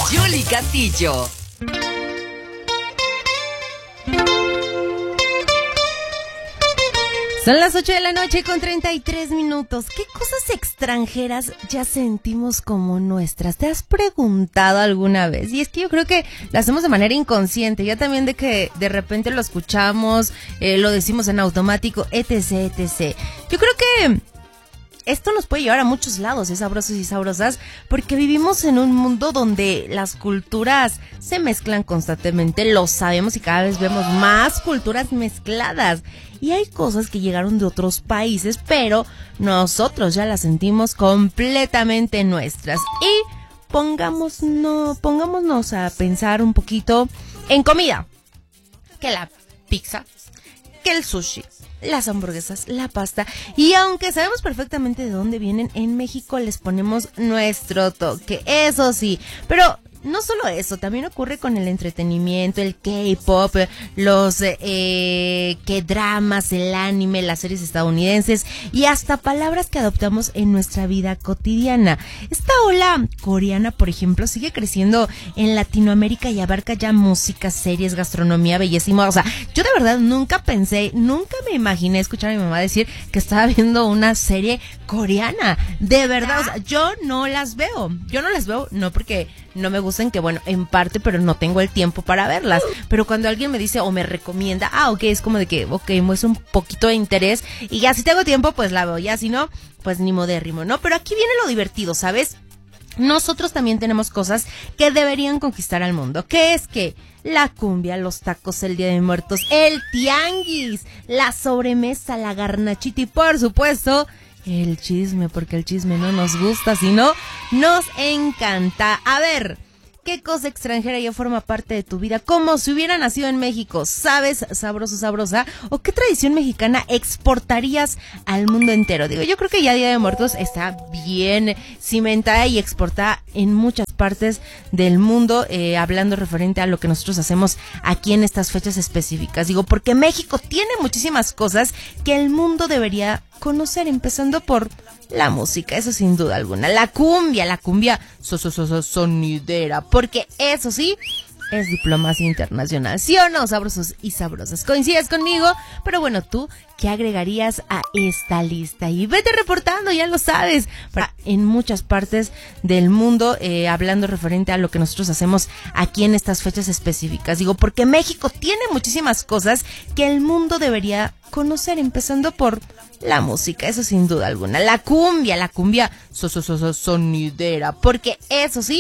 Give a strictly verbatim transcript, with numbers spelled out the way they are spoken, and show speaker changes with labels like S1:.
S1: Yuli Castillo.
S2: Son las ocho de la noche con treinta y tres minutos. ¿Qué cosas extranjeras ya sentimos como nuestras? ¿Te has preguntado alguna vez? Y es que yo creo que lo hacemos de manera inconsciente, ya también de que de repente lo escuchamos, eh, lo decimos en automático, etc, etcétera. Yo creo que esto nos puede llevar a muchos lados, ¿eh? Sabrosos y sabrosas, porque vivimos en un mundo donde las culturas se mezclan constantemente, lo sabemos y cada vez vemos más culturas mezcladas. Y hay cosas que llegaron de otros países, pero nosotros ya las sentimos completamente nuestras. Y pongamos, no, pongámonos a pensar un poquito en comida. Que la pizza, que el sushi, las hamburguesas, la pasta. Y aunque sabemos perfectamente de dónde vienen, en México les ponemos nuestro toque, eso sí. Pero no solo eso, también ocurre con el entretenimiento, el K-pop, los eh, K-dramas, el anime, las series estadounidenses y hasta palabras que adoptamos en nuestra vida cotidiana. Esta ola coreana, por ejemplo, sigue creciendo en Latinoamérica y abarca ya música, series, gastronomía, belleza y moda. O sea, yo de verdad nunca pensé, nunca me imaginé escuchar a mi mamá decir que estaba viendo una serie coreana. De verdad, o sea, yo no las veo. Yo no las veo, no porque no me gusten, que bueno, en parte, pero no tengo el tiempo para verlas. Pero cuando alguien me dice o me recomienda, ah, ok, es como de que, ok, muestra un poquito de interés y ya si tengo tiempo, pues la veo, ya si no, pues ni modérrimo, ¿no? Pero aquí viene lo divertido, ¿sabes? Nosotros también tenemos cosas que deberían conquistar al mundo, que es que la cumbia, los tacos, el Día de Muertos, el tianguis, la sobremesa, la garnachita y por supuesto el chisme, porque el chisme no nos gusta, sino nos encanta. A ver, ¿qué cosa extranjera ya forma parte de tu vida? Como si hubiera nacido en México, ¿sabes? Sabroso, sabrosa. ¿O qué tradición mexicana exportarías al mundo entero? Digo, yo creo que ya Día de Muertos está bien cimentada y exportada en muchas partes del mundo, eh, hablando referente a lo que nosotros hacemos aquí en estas fechas específicas. Digo, porque México tiene muchísimas cosas que el mundo debería conocer, empezando por la música, eso sin duda alguna. La cumbia, la cumbia so, so, so, so, sonidera, porque eso sí es diplomacia internacional. ¿Sí o no, sabrosos y sabrosas? ¿Coincides conmigo? Pero bueno, tú, ¿qué agregarías a esta lista? Y vete reportando, ya lo sabes, para, en muchas partes del mundo, eh, hablando referente a lo que nosotros hacemos aquí en estas fechas específicas. Digo, porque México tiene muchísimas cosas que el mundo debería conocer, empezando por la música, eso sin duda alguna. La cumbia, la cumbia so, so, so, so, sonidera, porque eso sí